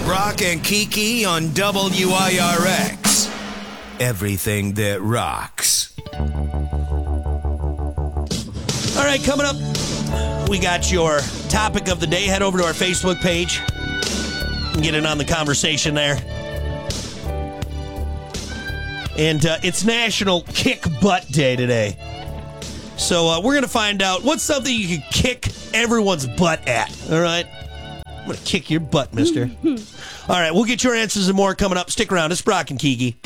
Brock and Kiki on WIRX. Everything that rocks. All right, coming up, we got your topic of the day. Head over to our Facebook page and get in on the conversation there. And it's National Kick Butt Day today. So we're going to find out what's something you can kick everyone's butt at. All right? I'm going to kick your butt, mister. All right, we'll get your answers and more coming up. Stick around. It's Brock and Kiki.